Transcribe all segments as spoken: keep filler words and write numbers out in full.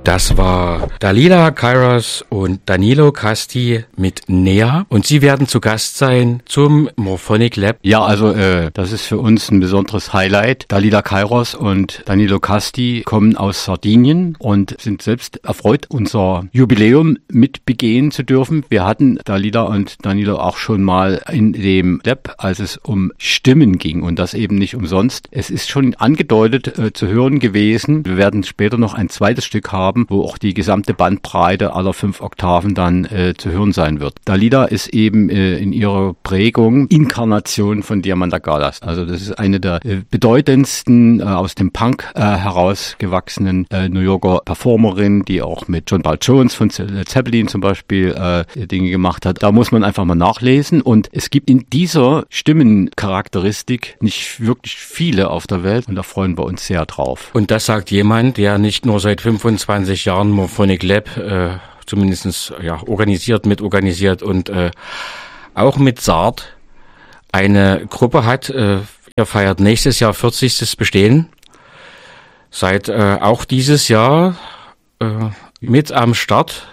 Das war Dalila Kairos und Danilo Casti mit Nea und sie werden zu Gast sein zum Morphonic Lab. Ja, also äh, das ist für uns ein besonderes Highlight. Dalila Kairos und Danilo Casti kommen aus Sardinien und sind selbst erfreut, unser Jubiläum mit begehen zu dürfen. Wir hatten Dalila und Danilo auch schon mal in dem Lab, als es um Stimmen ging und das eben nicht umsonst. Es ist schon angedeutet äh, zu hören gewesen. Wir werden später noch ein zweites Stück haben, wo auch die gesamte Bandbreite aller fünf Oktaven dann äh, zu hören sein wird. Dalila ist eben äh, in ihrer Prägung Inkarnation von Diamanda Galas. Also das ist eine der äh, bedeutendsten äh, aus dem Punk äh, herausgewachsenen äh, New Yorker Performerin, die auch mit John Paul Jones von Led Zeppelin zum Beispiel äh, Dinge gemacht hat. Da muss man einfach mal nachlesen und es gibt in dieser Stimmencharakteristik nicht wirklich viele auf der Welt und da freuen wir uns sehr drauf. Und das sagt jemand, der nicht nur seit fünfundzwanzig Jahren Morphonic Lab äh, zumindest ja, organisiert, mitorganisiert und äh, auch mit Sard eine Gruppe hat. Äh, ihr feiert nächstes Jahr vierzigstes Bestehen. Seid äh, auch dieses Jahr äh, mit am Start.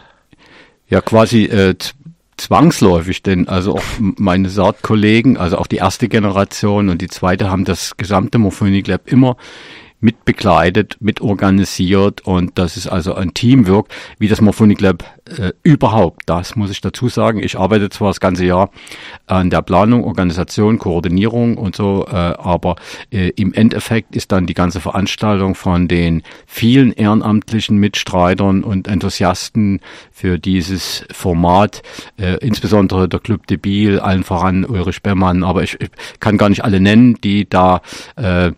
Ja, quasi äh, zwangsläufig, denn also auch meine Sard-Kollegen, also auch die erste Generation und die zweite haben das gesamte Morphonic Lab immer mit begleitet, mit organisiert und das ist also ein Teamwork, wie das Morphonic Lab äh, überhaupt. Das muss ich dazu sagen. Ich arbeite zwar das ganze Jahr an der Planung, Organisation, Koordinierung und so, äh, aber äh, im Endeffekt ist dann die ganze Veranstaltung von den vielen ehrenamtlichen Mitstreitern und Enthusiasten für dieses Format, äh, insbesondere der Club de Biel, allen voran Ulrich Beermann, aber ich, ich kann gar nicht alle nennen, die da äh,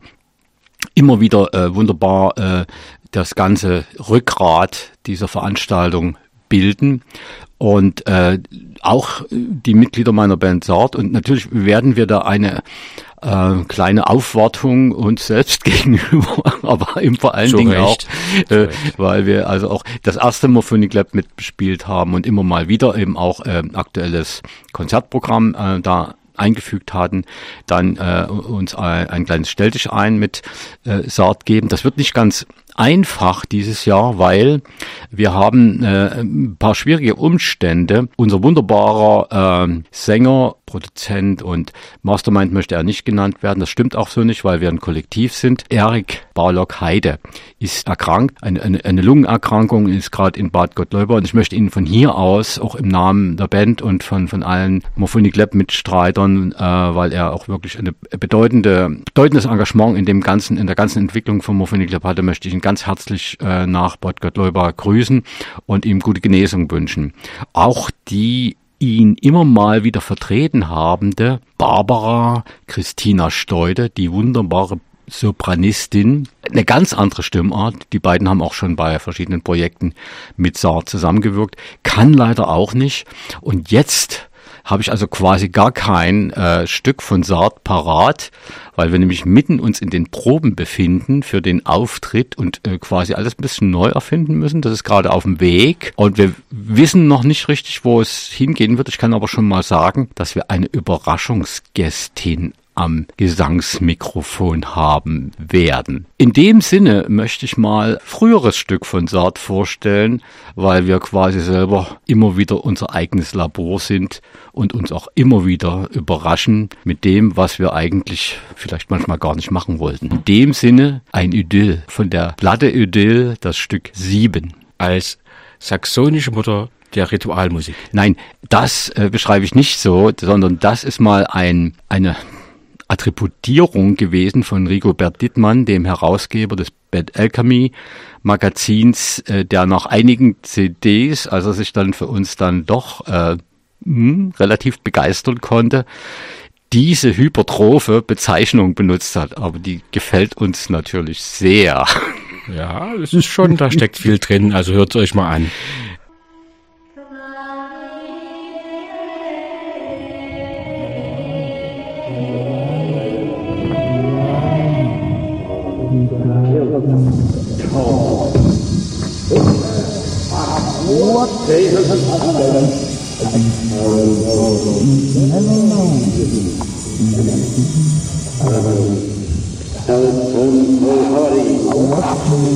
immer wieder äh, wunderbar äh, das ganze Rückgrat dieser Veranstaltung bilden und äh, auch die Mitglieder meiner Band Sard und natürlich werden wir da eine äh, kleine Aufwartung uns selbst gegenüber, aber eben vor allen so Dingen recht. auch, äh, weil wir also auch das erste Morphonic Lab mitbespielt haben und immer mal wieder eben auch äh, aktuelles Konzertprogramm äh, da eingefügt hatten, dann äh, uns ein, ein kleines Stelldisch ein mit äh, Sard geben. Das wird nicht ganz einfach dieses Jahr, weil wir haben äh, ein paar schwierige Umstände. Unser wunderbarer äh, Sänger, Produzent und Mastermind möchte er nicht genannt werden. Das stimmt auch so nicht, weil wir ein Kollektiv sind. Erik Barlock-Heide ist erkrankt, eine, eine, eine Lungenerkrankung, ist gerade in Bad Gottleuba und ich möchte Ihnen von hier aus, auch im Namen der Band und von von allen Morphonic Lab Mitstreitern, äh, weil er auch wirklich eine bedeutende, bedeutendes Engagement in dem ganzen, in der ganzen Entwicklung von Morphonic Lab hatte, möchte ich ihn ganz herzlich äh, nach Bad Gottleuba grüßen und ihm gute Genesung wünschen. Auch die ihn immer mal wieder vertreten habende Barbara Christina Steude, die wunderbare Sopranistin, eine ganz andere Stimmart. Die beiden haben auch schon bei verschiedenen Projekten mit Sard zusammengewirkt, kann leider auch nicht. Und jetzt habe ich also quasi gar kein äh, Stück von Sard parat, weil wir nämlich mitten uns in den Proben befinden für den Auftritt und äh, quasi alles ein bisschen neu erfinden müssen. Das ist gerade auf dem Weg und wir wissen noch nicht richtig, wo es hingehen wird. Ich kann aber schon mal sagen, dass wir eine Überraschungsgästin am Gesangsmikrofon haben werden. In dem Sinne möchte ich mal früheres Stück von Sard vorstellen, weil wir quasi selber immer wieder unser eigenes Labor sind und uns auch immer wieder überraschen mit dem, was wir eigentlich vielleicht manchmal gar nicht machen wollten. In dem Sinne ein Idyll von der Platte Idyll, das Stück sieben. Als saxonische Mutter der Ritualmusik. Nein, das äh, beschreibe ich nicht so, sondern das ist mal ein eine Attributierung gewesen von Rigobert Dittmann, dem Herausgeber des Bad Alchemy Magazins, äh, der nach einigen C Ds, als er sich dann für uns dann doch äh, mh, relativ begeistern konnte, diese hypertrophe Bezeichnung benutzt hat. Aber die gefällt uns natürlich sehr. Ja, es ist schon, da steckt viel drin, also hört es euch mal an. Never know.